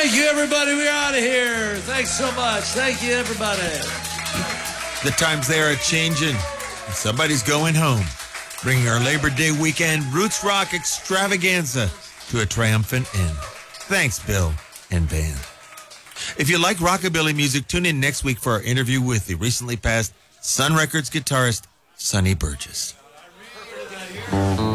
Thank you, everybody. We're out of here. Thanks so much. Thank you, everybody. The times they are changing. Somebody's going home, bringing our Labor Day weekend roots rock extravaganza to a triumphant end. Thanks, Bill and Van. If you like rockabilly music, tune in next week for our interview with the recently passed Sun Records guitarist, Sonny Burgess.